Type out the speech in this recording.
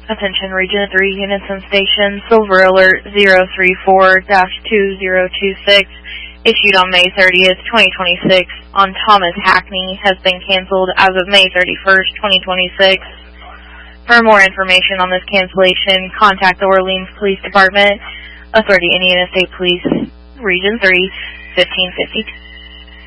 Attention Region 3 units and stations, Silver Alert 034-2026, issued on May 30th, 2026, on Thomas Hackney, has been canceled as of May 31st, 2026. For more information on this cancellation, contact the Orleans Police Department, Authority Indiana State Police, Region 3, 1550.